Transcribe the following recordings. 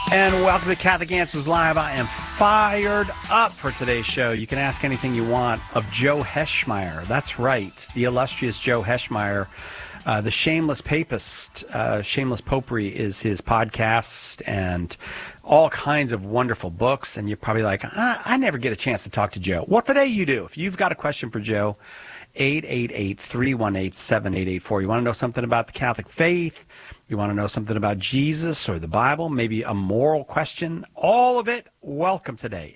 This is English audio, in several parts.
And welcome to Catholic Answers Live. I am fired up for today's show. You can ask anything you want of Joe Heschmeyer. That's right, the illustrious Joe Heschmeyer. The Shameless Papist, Shameless Popery is his podcast, and all kinds of wonderful books. And you're probably like, I never get a chance to talk to Joe. Well, today you do. If you've got a question for Joe, 888-318-7884. You want to know something about the Catholic faith? You want to know something about Jesus or the Bible? Maybe a moral question? All of it, welcome today.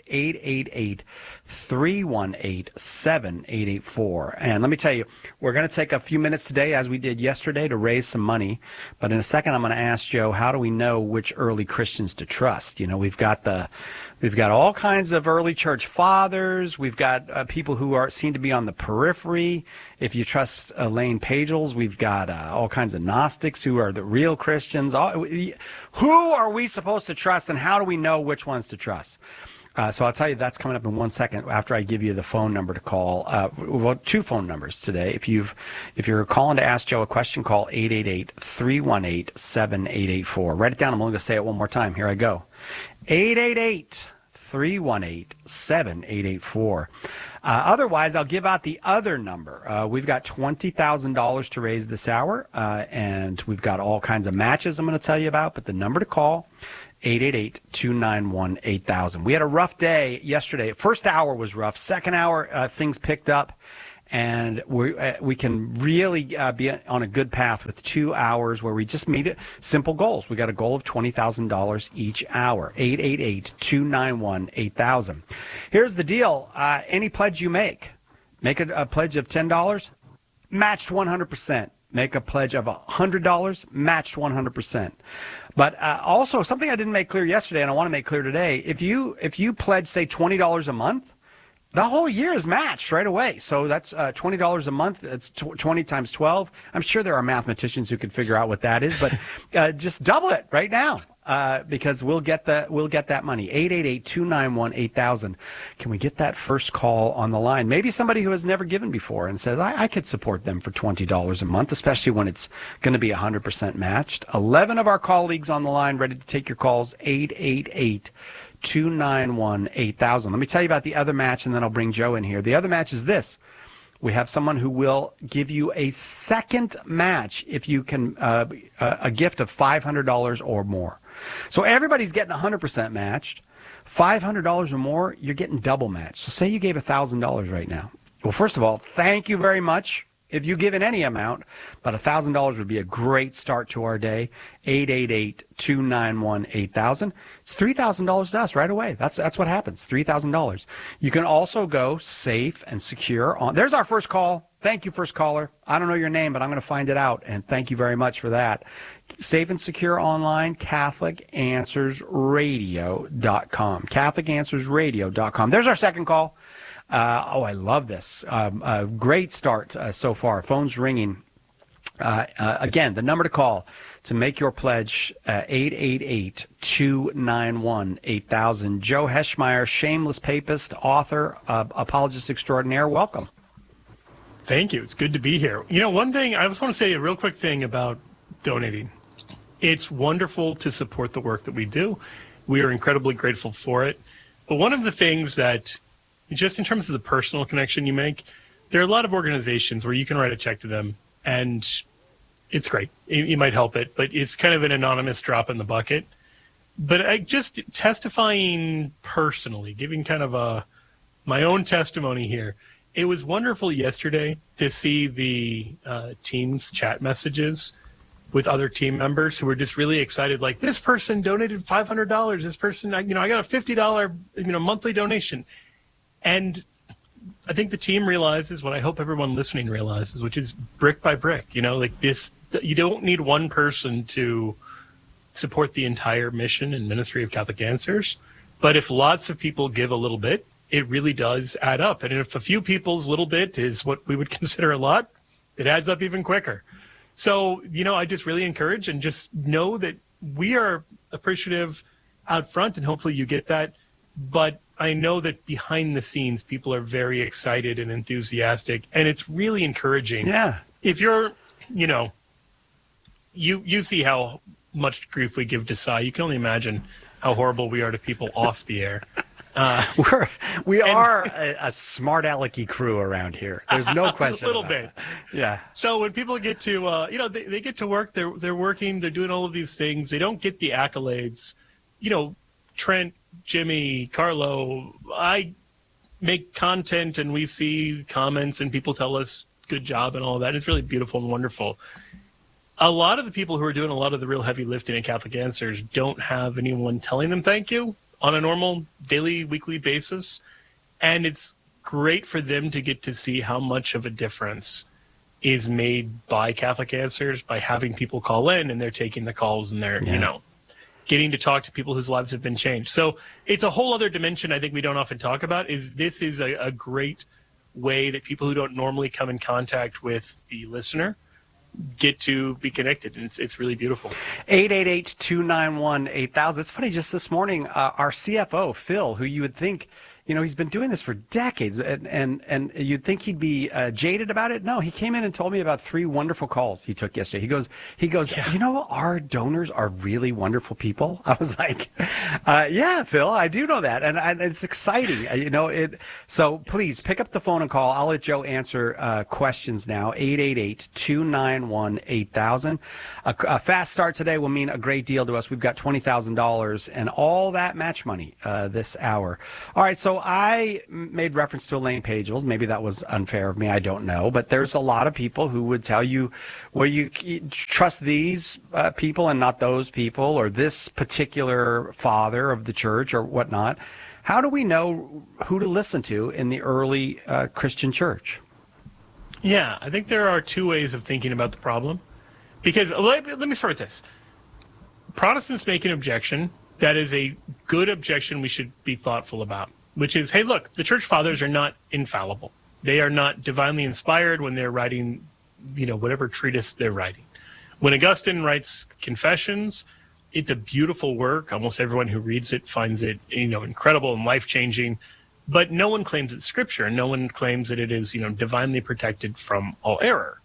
888-318-7884. And let me tell you, we're going to take a few minutes today, as we did yesterday, to raise some money. But in a second, I'm going to ask Joe, how do we know which early Christians to trust? You know, we've got all kinds of early church fathers. We've got people who seem to be on the periphery. If you trust Elaine Pagels, we've got all kinds of Gnostics who are the real Christians. Who are we supposed to trust, and how do we know which ones to trust? So I'll tell you that's coming up in 1 second after I give you the phone number to call. Well, two phone numbers today. If you're calling to ask Joe a question, call 888-318-7884. Write it down. I'm only going to say it one more time. Here I go. 888-318-7884. Otherwise, I'll give out the other number. We've got $20,000 to raise this hour, and we've got all kinds of matches I'm going to tell you about. But the number to call, 888-291-8000. We had a rough day yesterday. First hour was rough. Second hour, things picked up. And we can really be on a good path with 2 hours where we just meet simple goals. We got a goal of $20,000 each hour. 888-291-8000. Here's the deal. Any pledge you make a pledge of $10, matched 100%. Make a pledge of $100, matched 100%. But also, something I didn't make clear yesterday, and I want to make clear today, if you pledge, say, $20 a month, the whole year is matched right away. So that's $20 a month. That's 20 times 12. I'm sure there are mathematicians who could figure out what that is, but just double it right now because we'll get that money. 888-291-8000. Can we get that first call on the line? Maybe somebody who has never given before and says, I could support them for $20 a month, especially when it's going to be 100% matched. 11 of our colleagues on the line ready to take your calls. 888-291-8000. Let me tell you about the other match, and then I'll bring Joe in here. The other match is this. We have someone who will give you a second match if you can, a gift of $500 or more. So everybody's getting 100% matched. $500 or more, you're getting double matched. So say you gave $1,000 right now. Well, first of all, thank you very much if you give in any amount, but $1,000 would be a great start to our day. 888-291-8000. It's $3,000 to us right away. That's what happens, $3,000. You can also go safe and secure on. There's our first call. Thank you, first caller. I don't know your name, but I'm going to find it out, and thank you very much for that. Safe and secure online, CatholicAnswersRadio.com. CatholicAnswersRadio.com. There's our second call. I love this. Great start so far. Phone's ringing. Again, the number to call to make your pledge, 888-291-8000. Joe Heschmeyer, Shameless Papist, author, apologist extraordinaire. Welcome. Thank you. It's good to be here. You know, one thing, I just want to say a real quick thing about donating. It's wonderful to support the work that we do. We are incredibly grateful for it. But one of the things that, just in terms of the personal connection you make, there are a lot of organizations where you can write a check to them, and it's great. You might help it, but it's kind of an anonymous drop in the bucket. But I just testifying personally, giving kind of my own testimony here, it was wonderful yesterday to see the Teams chat messages with other team members who were just really excited. Like, this person donated $500. This person, I got a $50, monthly donation. And I think the team realizes what I hope everyone listening realizes, which is brick by brick, like this, you don't need one person to support the entire mission and ministry of Catholic Answers. But if lots of people give a little bit, it really does add up. And if a few people's little bit is what we would consider a lot, it adds up even quicker. So, I just really encourage and just know that we are appreciative out front, and hopefully you get that. But I know that behind the scenes, people are very excited and enthusiastic, and it's really encouraging. Yeah. If you're, you see how much grief we give to Cy. You can only imagine how horrible we are to people off the air. We are a smart alecky crew around here. There's no question. A little about bit. that. Yeah. So when people get to, they get to work, they're working, they're doing all of these things. They don't get the accolades. Trent, Jimmy, Carlo, I make content and we see comments and people tell us good job and all of that. It's really beautiful and wonderful. A lot of the people who are doing a lot of the real heavy lifting at Catholic Answers don't have anyone telling them thank you on a normal daily, weekly basis. And it's great for them to get to see how much of a difference is made by Catholic Answers by having people call in and they're taking the calls and they're, getting to talk to people whose lives have been changed. So it's a whole other dimension I think we don't often talk about. This is a great way that people who don't normally come in contact with the listener get to be connected. And it's really beautiful. 888-291-8000. It's funny, just this morning, our CFO, Phil, who you would think, he's been doing this for decades, and you'd think he'd be jaded about it. No, he came in and told me about 3 wonderful calls he took yesterday. He goes, yeah. Our donors are really wonderful people. I was like, yeah, Phil, I do know that, and it's exciting. So please pick up the phone and call. I'll let Joe answer questions now. 888-291-8000. A fast start today will mean a great deal to us. We've got $20,000 and all that match money this hour. All right, so I made reference to Elaine Pagels. Maybe that was unfair of me. I don't know. But there's a lot of people who would tell you, well, you trust these people and not those people, or this particular father of the church or whatnot. How do we know who to listen to in the early Christian church? Yeah, I think there are 2 ways of thinking about the problem. Because let me start with this. Protestants make an objection that is a good objection we should be thoughtful about, which is, hey, look, the church fathers are not infallible. They are not divinely inspired when they're writing, whatever treatise they're writing. When Augustine writes Confessions, it's a beautiful work. Almost everyone who reads it finds it, incredible and life-changing. But no one claims it's scripture, and no one claims that it is, divinely protected from all error.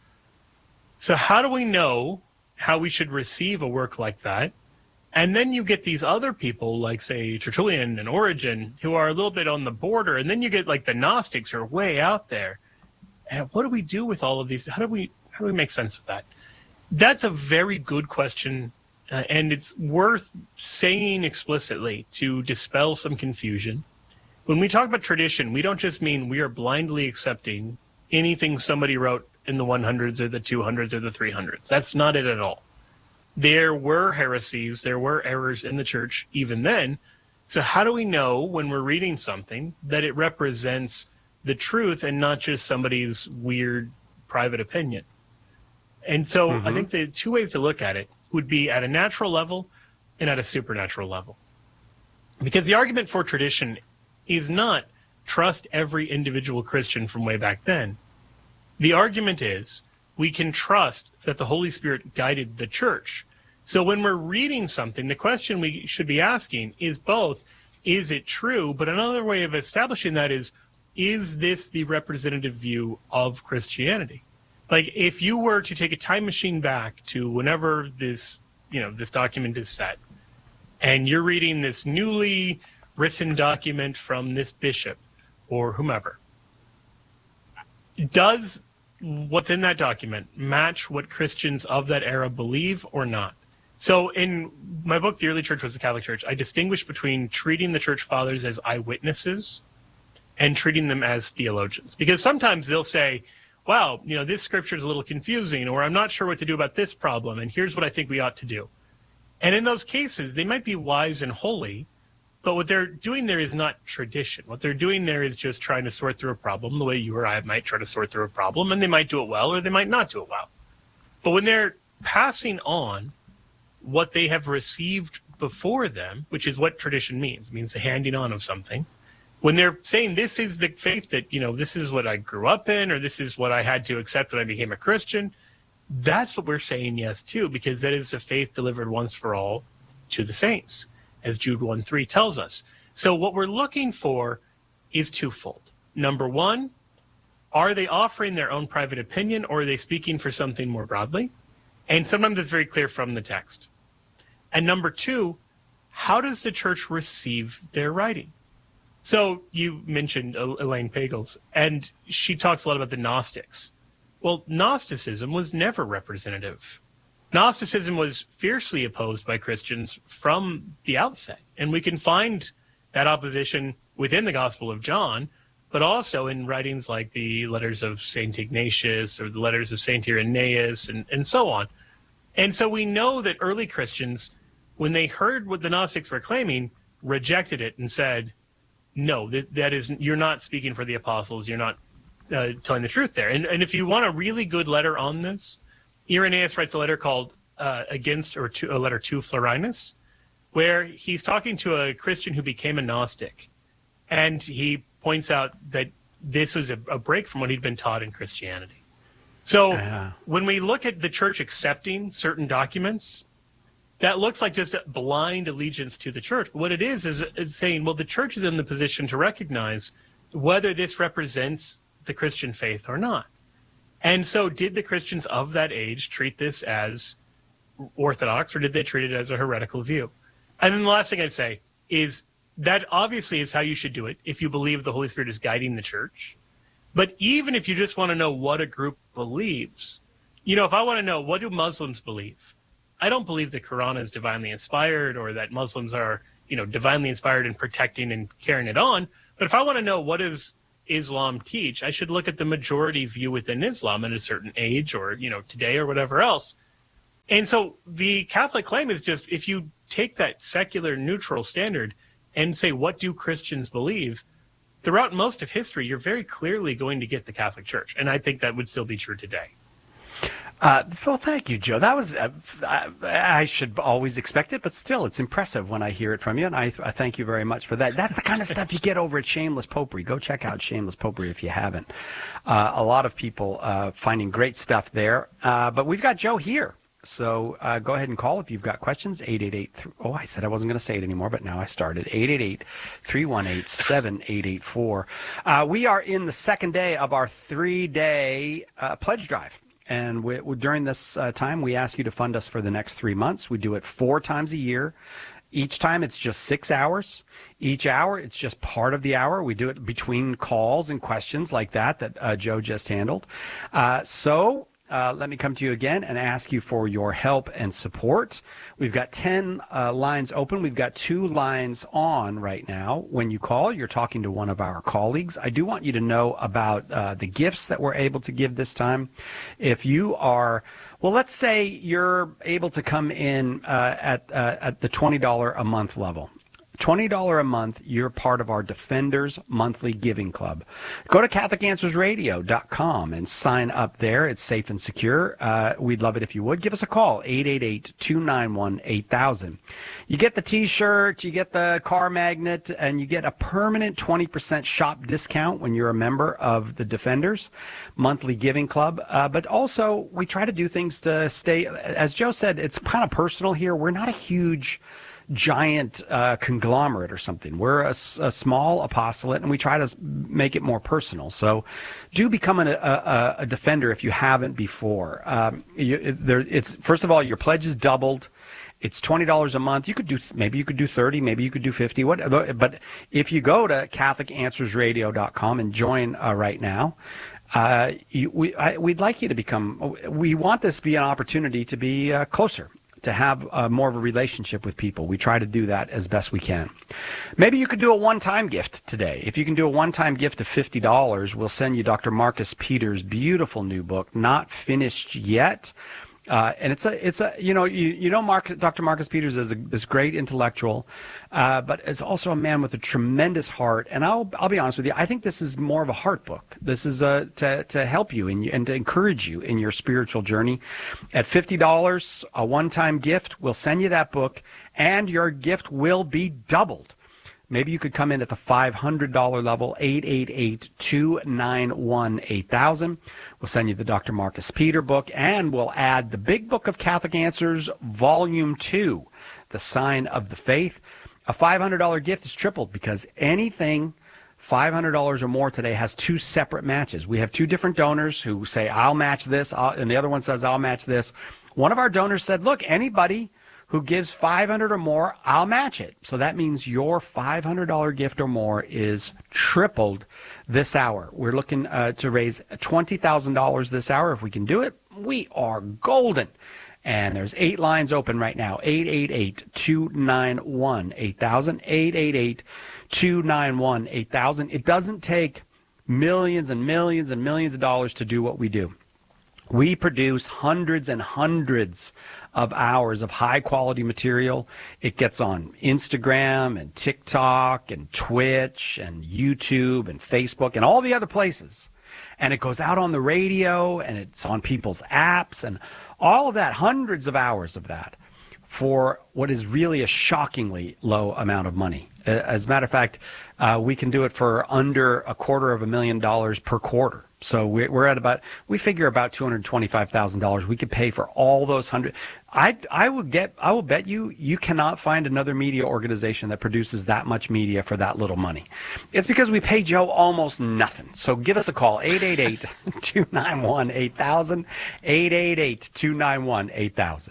So how do we know how we should receive a work like that? And then you get these other people, like, say, Tertullian and Origen, who are a little bit on the border. And then you get, like, the Gnostics who are way out there. And what do we do with all of these? How do we make sense of that? That's a very good question. And it's worth saying explicitly to dispel some confusion. When we talk about tradition, we don't just mean we are blindly accepting anything somebody wrote in the 100s or the 200s or the 300s. That's not it at all. There were heresies, there were errors in the church even then. So how do we know when we're reading something that it represents the truth and not just somebody's weird private opinion? And so I think the 2 ways to look at it would be at a natural level and at a supernatural level. Because the argument for tradition is not trust every individual Christian from way back then. The argument is we can trust that the Holy Spirit guided the church. So when we're reading something, the question we should be asking is both, is it true? But another way of establishing that is this the representative view of Christianity? Like, if you were to take a time machine back to whenever this document is set, and you're reading this newly written document from this bishop or whomever, does what's in that document match what Christians of that era believe or not? So in my book, The Early Church Was the Catholic Church, I distinguish between treating the church fathers as eyewitnesses and treating them as theologians. Because sometimes they'll say, wow, this scripture is a little confusing, or I'm not sure what to do about this problem, and here's what I think we ought to do. And in those cases, they might be wise and holy, but what they're doing there is not tradition. What they're doing there is just trying to sort through a problem the way you or I might try to sort through a problem, and they might do it well or they might not do it well. But when they're passing on what they have received before them, which is what tradition means, it means the handing on of something, when they're saying this is the faith that, this is what I grew up in, or this is what I had to accept when I became a Christian, that's what we're saying yes to, because that is a faith delivered once for all to the saints, as Jude 1:3 tells us. So what we're looking for is twofold. Number one, are they offering their own private opinion, or are they speaking for something more broadly? And sometimes it's very clear from the text. And number two, how does the church receive their writing? So you mentioned Elaine Pagels, and she talks a lot about the Gnostics. Well, Gnosticism was never representative. Gnosticism was fiercely opposed by Christians from the outset, and we can find that opposition within the Gospel of John, but also in writings like the letters of St. Ignatius or the letters of St. Irenaeus and so on. And so we know that early Christians, when they heard what the Gnostics were claiming, rejected it and said, no, that is, you're not speaking for the apostles. You're not telling the truth there. And if you want a really good letter on this, Irenaeus writes a letter called a letter to Florinus, where he's talking to a Christian who became a Gnostic. And he points out that this was a break from what he'd been taught in Christianity. So when we look at the church accepting certain documents, that looks like just a blind allegiance to the church. But what it is saying, well, the church is in the position to recognize whether this represents the Christian faith or not. And so did the Christians of that age treat this as orthodox, or did they treat it as a heretical view? And then the last thing I'd say is that obviously is how you should do it if you believe the Holy Spirit is guiding the church. But even if you just want to know what a group believes, if I want to know, what do Muslims believe? I don't believe the Quran is divinely inspired or that Muslims are, divinely inspired in protecting and carrying it on. But if I want to know what does Islam teach, I should look at the majority view within Islam at a certain age or, today or whatever else. And so the Catholic claim is just, if you take that secular neutral standard and say, what do Christians believe? Throughout most of history, you're very clearly going to get the Catholic Church. And I think that would still be true today. Well, thank you, Joe. That was, I should always expect it, but still, it's impressive when I hear it from you, and I thank you very much for that. That's the kind of stuff you get over at Shameless Popery. Go check out Shameless Popery if you haven't. A lot of people finding great stuff there, but we've got Joe here. So go ahead and call if you've got questions. 888. I said I wasn't going to say it anymore, but now I started. 888-318-7884. We are in the second day of our 3-day pledge drive. And during this time, we ask you to fund us for the next 3 months. We do it 4 times a year. Each time, it's just 6 hours. Each hour, it's just part of the hour. We do it between calls and questions like that Joe just handled. Let me come to you again and ask you for your help and support. We've got 10 lines open. We've got 2 lines on right now. When you call, you're talking to one of our colleagues. I do want you to know about the gifts that we're able to give this time. If you are, let's say you're able to come in at the $20 a month level. $20 a month, you're part of our Defenders Monthly Giving Club. Go to CatholicAnswersRadio.com and sign up there. It's safe and secure. We'd love it if you would. Give us a call, 888-291-8000. You get the T-shirt, you get the car magnet, and you get a permanent 20% shop discount when you're a member of the Defenders Monthly Giving Club. But also, we try to do things to stay, as Joe said, it's kind of personal here. We're not a huge giant conglomerate or something. We're a small apostolate, and we try to make it more personal. So do become a defender if you haven't before. First of all, your pledge is doubled. It's $20 a month. Maybe you could do 30, maybe you could do 50. But if you go to CatholicAnswersRadio.com and join right now, we'd like you to become. We want this to be an opportunity to be closer, to have more of a relationship with people. We try to do that as best we can. Maybe you could do a one-time gift today. If you can do a one-time gift of $50, we'll send you Dr. Marcus Peters' beautiful new book, Not Finished Yet. And Dr. Marcus Peters is this great intellectual, but is also a man with a tremendous heart. And I'll be honest with you, I think this is more of a heart book. This is to help you and to encourage you in your spiritual journey. At $50, a one-time gift, we'll send you that book, and your gift will be doubled. Maybe you could come in at the $500 level, 888-291-8000. We'll send you the Dr. Marcus Peter book, and we'll add the Big Book of Catholic Answers, Volume 2, The Sign of the Faith. A $500 gift is tripled because anything $500 or more today has 2 separate matches. We have 2 different donors who say, I'll match this, and the other one says, I'll match this. One of our donors said, look, anybody who gives $500 or more, I'll match it. So that means your $500 gift or more is tripled this hour. We're looking to raise $20,000 this hour. If we can do it, we are golden. And there's 8 lines open right now. 888-291-8000. 888-291-8000. It doesn't take millions and millions and millions of dollars to do what we do. We produce hundreds and hundreds of hours of high quality material. It gets on Instagram and TikTok and Twitch and YouTube and Facebook and all the other places. And it goes out on the radio and it's on people's apps and all of that, hundreds of hours of that for what is really a shockingly low amount of money. As a matter of fact, we can do it for under $250,000 per quarter. So we're at we figure about $225,000. We could pay for all those hundred. I will bet you cannot find another media organization that produces that much media for that little money. It's because we pay Joe almost nothing. So give us a call, 888-291-8000, 888-291-8000.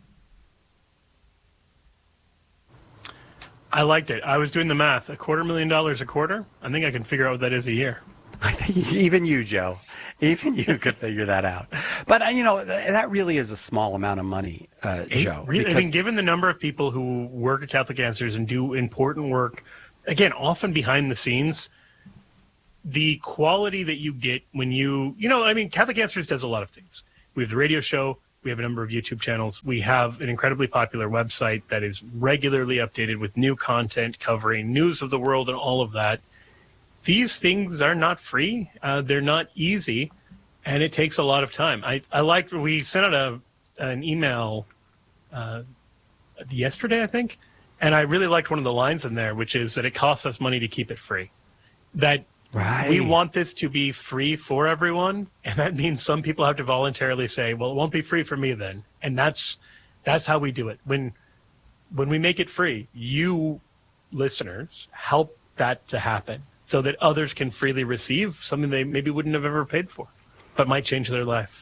I liked it. I was doing the math. $250,000 a quarter? I think I can figure out what that is a year. I think even you, Joe, even you could figure that out. But, that really is a small amount of money, Joe. Really, I mean, given the number of people who work at Catholic Answers and do important work, again, often behind the scenes, the quality that you get when Catholic Answers does a lot of things. We have the radio show. We have a number of YouTube channels. We have an incredibly popular website that is regularly updated with new content covering news of the world and all of that. These things are not free. They're not easy, and it takes a lot of time. We sent out an email yesterday, I think, and I really liked one of the lines in there, which is that it costs us money to keep it free. That right. We want this to be free for everyone, and that means some people have to voluntarily say, well, it won't be free for me then. And that's how we do it. When we make it free, you listeners help that to happen so that others can freely receive something they maybe wouldn't have ever paid for, but might change their life.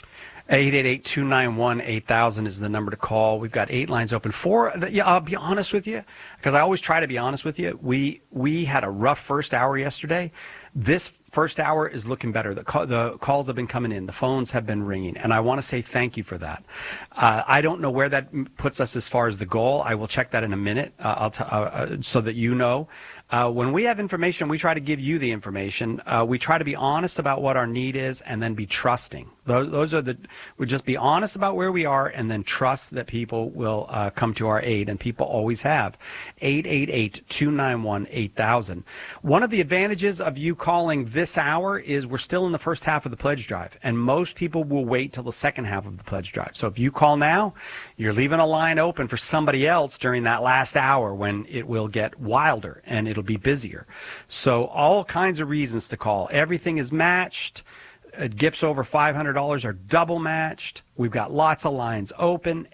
888-291-8000 is the number to call. We've got 8 lines open. I'll be honest with you, because I always try to be honest with you. We had a rough first hour yesterday. This first hour is looking better. The calls have been coming in. The phones have been ringing. And I want to say thank you for that. I don't know where that puts us as far as the goal. I will check that in a minute so that you know. When we have information, we try to give you the information. We try to be honest about what our need is and then be trusting. We just be honest about where we are and then trust that people will come to our aid, and people always have. 888-291-8000. One of the advantages of you calling this hour is we're still in the first half of the pledge drive, and most people will wait till the second half of the pledge drive. So if you call now, you're leaving a line open for somebody else during that last hour when it will get wilder and it'll be busier. So all kinds of reasons to call. Everything is matched. Gifts over $500 are double matched. We've got lots of lines open.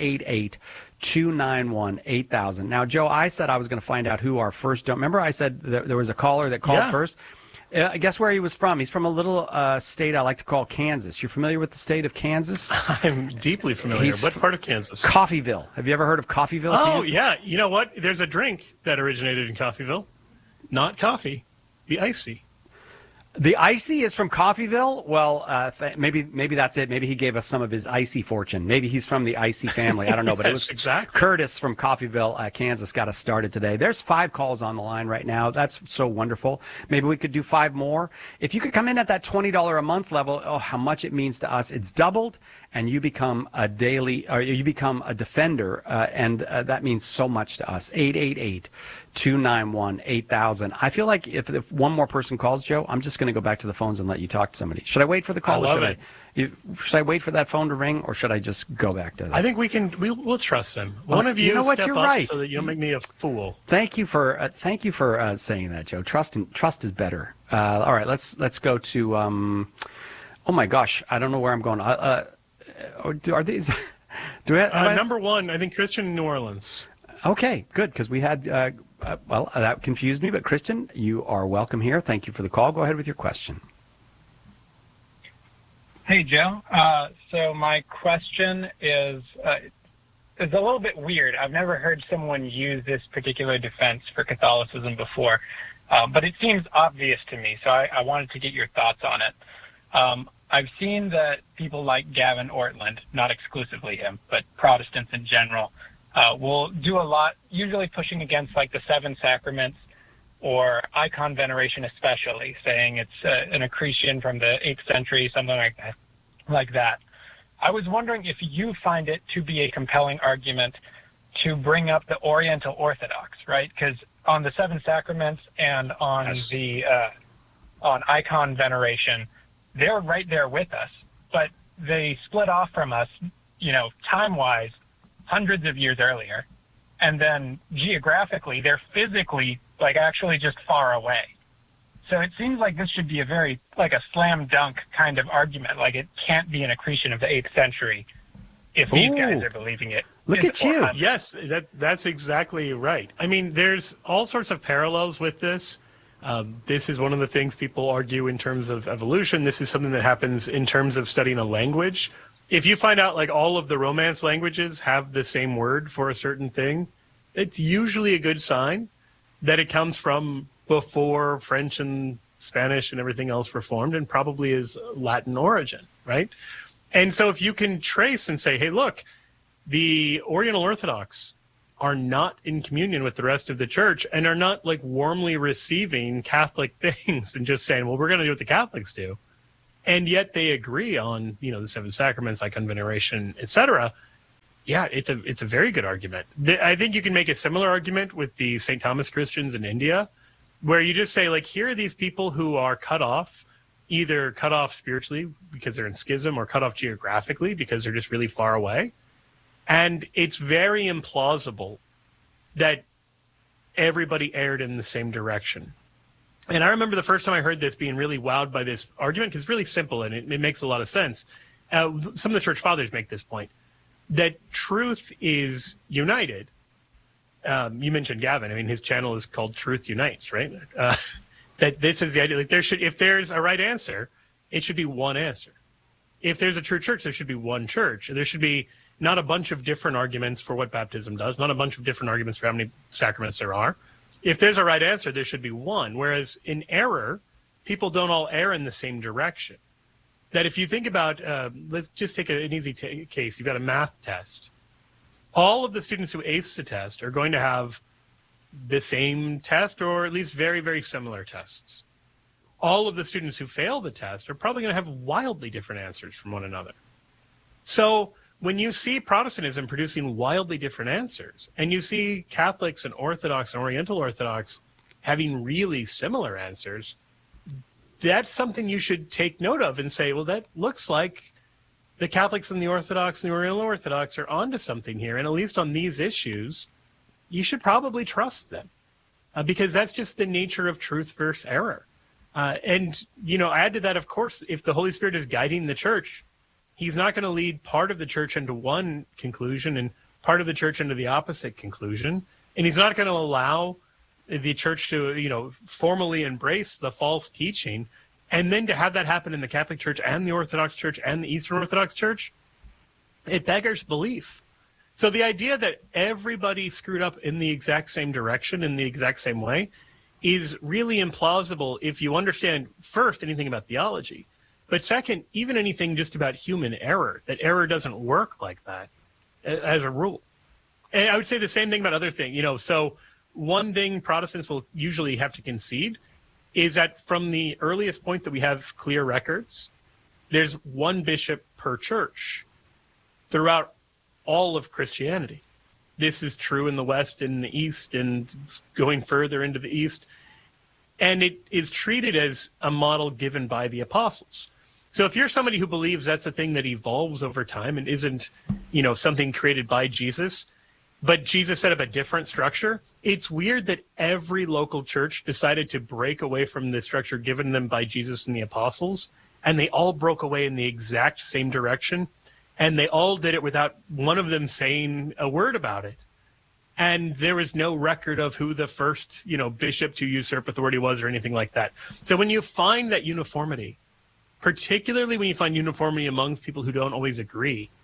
888-291-8000. Now, Joe, I said I was going to find out who our first. Remember, I said there was a caller that called first. Guess where he was from? He's from a little state I like to call Kansas. You're familiar with the state of Kansas? I'm deeply familiar. What part of Kansas? Coffeyville. Have you ever heard of Coffeyville, Kansas? Oh, yeah. You know what? There's a drink that originated in Coffeyville. Not coffee. The Icy. The Icy is from Coffeyville? Well, maybe that's it. Maybe he gave us some of his Icy fortune. Maybe he's from the Icy family. I don't know, but it was exactly. Curtis from Coffeyville, Kansas, got us started today. There's 5 calls on the line right now. That's so wonderful. Maybe we could do 5 more. If you could come in at that $20 a month level, how much it means to us. It's doubled, and you become a defender, and that means so much to us. 888-291-8000. I feel like if one more person calls, Joe, I'm just going to go back to the phones and let you talk to somebody. Should I wait for the call? Should I wait for that phone to ring, or should I just go back to that? I think we'll trust them. One of you, know what? step You're up right. so that you don't make me a fool. Thank you for saying that, Joe. Trust is better. All right, let's go to. Oh my gosh, I don't know where I'm going. Are these? Number 1, I think Christian in New Orleans. Okay, good, because we had. That confused me, but Christian, you are welcome here. Thank you for the call. Go ahead with your question. Hey, Joe. So my question is, is a little bit weird. I've never heard someone use this particular defense for Catholicism before, but it seems obvious to me, so I wanted to get your thoughts on it. I've seen that people like Gavin Ortland, not exclusively him, but Protestants in general, will do a lot, usually pushing against like the seven sacraments or icon veneration especially, saying it's an accretion from the 8th century, something like that. I was wondering if you find it to be a compelling argument to bring up the Oriental Orthodox, right? Because on the seven sacraments and on on icon veneration, they're right there with us, but they split off from us, time-wise, hundreds of years earlier. And then geographically, they're physically, actually just far away. So it seems like this should be a very, a slam dunk kind of argument. It can't be an accretion of the 8th century if these guys are believing it. Look at you. Yes, that's exactly right. I mean, there's all sorts of parallels with this. This is one of the things people argue in terms of evolution. This is something that happens in terms of studying a language. If you find out all of the Romance languages have the same word for a certain thing, it's usually a good sign that it comes from before French and Spanish and everything else were formed, and probably is Latin origin, right? And so if you can trace and say, hey, look, the Oriental Orthodox are not in communion with the rest of the church and are not warmly receiving Catholic things and just saying, well, we're going to do what the Catholics do. And yet they agree on, the seven sacraments, icon veneration, etc. Yeah, it's a very good argument. I think you can make a similar argument with the St. Thomas Christians in India, where you just say, here are these people who are cut off, either cut off spiritually because they're in schism or cut off geographically because they're just really far away. And it's very implausible that everybody erred in the same direction. And I remember the first time I heard this being really wowed by this argument, because it's really simple and it makes a lot of sense. Some of the church fathers make this point, that truth is united. You mentioned Gavin. I mean, his channel is called Truth Unites, right? That this is the idea. If there's a right answer, it should be one answer. If there's a true church, there should be one church. There should be not a bunch of different arguments for what baptism does, not a bunch of different arguments for how many sacraments there are. If there's a right answer, there should be one. Whereas in error, people don't all err in the same direction. That if you think about, let's just take an easy case. You've got a math test. All of the students who ace the test are going to have the same test, or at least very, very similar tests. All of the students who fail the test are probably going to have wildly different answers from one another. So when you see Protestantism producing wildly different answers, and you see Catholics and Orthodox and Oriental Orthodox having really similar answers, that's something you should take note of and say, well, that looks like the Catholics and the Orthodox and the Oriental Orthodox are onto something here. And at least on these issues, you should probably trust them because that's just the nature of truth versus error. And add to that, of course, if the Holy Spirit is guiding the church, he's not going to lead part of the church into one conclusion and part of the church into the opposite conclusion. And he's not going to allow the church to, formally embrace the false teaching. And then to have that happen in the Catholic Church and the Orthodox Church and the Eastern Orthodox Church, it beggars belief. So the idea that everybody screwed up in the exact same direction, in the exact same way, is really implausible if you understand, first, anything about theology. But second, even anything just about human error, that error doesn't work like that as a rule. And I would say the same thing about other things. So one thing Protestants will usually have to concede is that from the earliest point that we have clear records, there's one bishop per church throughout all of Christianity. This is true in the West and the East and going further into the East. And it is treated as a model given by the apostles. So if you're somebody who believes that's a thing that evolves over time and isn't, something created by Jesus, but Jesus set up a different structure, it's weird that every local church decided to break away from the structure given them by Jesus and the apostles, and they all broke away in the exact same direction, and they all did it without one of them saying a word about it. And there was no record of who the first, bishop to usurp authority was or anything like that. So when you find that uniformity, particularly when you find uniformity amongst people who don't always agree,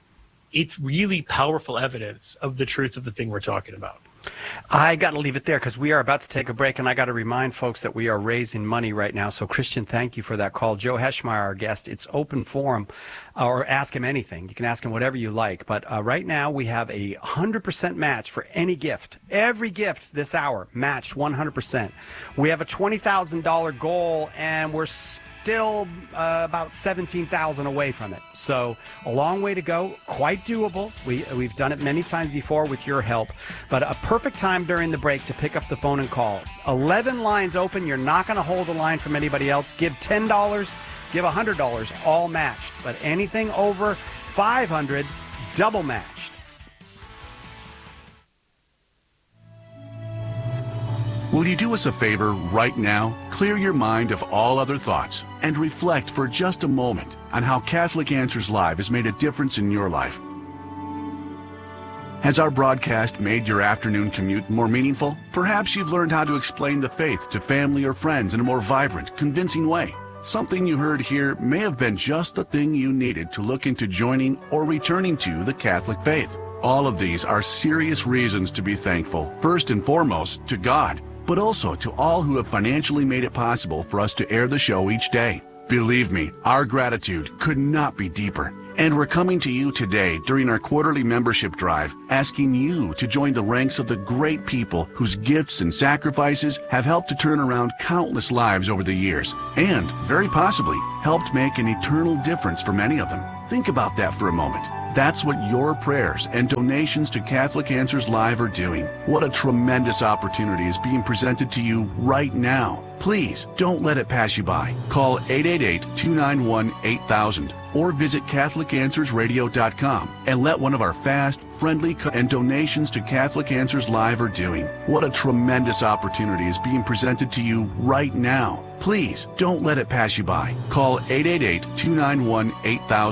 it's really powerful evidence of the truth of the thing we're talking about. I got to leave it there because we are about to take a break, and I got to remind folks that we are raising money right now. So, Christian, thank you for that call. Joe Heschmeyer, our guest. It's open forum, or ask him anything. You can ask him whatever you like. But right now we have a 100% match for any gift. Every gift this hour matched 100%. We have a $20,000 goal, and we're still about 17,000 away from it. So a long way to go, quite doable. We've done it many times before with your help, but a perfect time during the break to pick up the phone and call. 11 lines open. You're not going to hold the line from anybody else. Give $10, give $100, all matched. But anything over $500, double matched. Will you do us a favor right now? Clear your mind of all other thoughts and reflect for just a moment on how Catholic Answers Live has made a difference in your life. Has our broadcast made your afternoon commute more meaningful? Perhaps you've learned how to explain the faith to family or friends in a more vibrant, convincing way. Something you heard here may have been just the thing you needed to look into joining or returning to the Catholic faith. All of these are serious reasons to be thankful, first and foremost to God, but also to all who have financially made it possible for us to air the show each day. Believe me, our gratitude could not be deeper. And we're coming to you today during our quarterly membership drive, asking you to join the ranks of the great people whose gifts and sacrifices have helped to turn around countless lives over the years, and, very possibly, helped make an eternal difference for many of them. Think about that for a moment. That's what your prayers and donations to Catholic Answers Live are doing. What a tremendous opportunity is being presented to you right now. Please don't let it pass you by. Call 888-291-8000 or visit CatholicAnswersRadio.com and let one of our fast, friendly, and donations to Catholic Answers Live are doing. What a tremendous opportunity is being presented to you right now. Please don't let it pass you by. Call 888-291-8000.